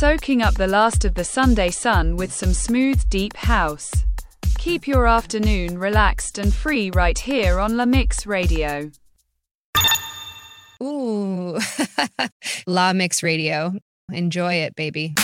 soaking up the last of the Sunday sun with some smooth, deep house. Keep your afternoon relaxed and free right here on La Mix Radio. Ooh, La Mix Radio. Enjoy it, baby.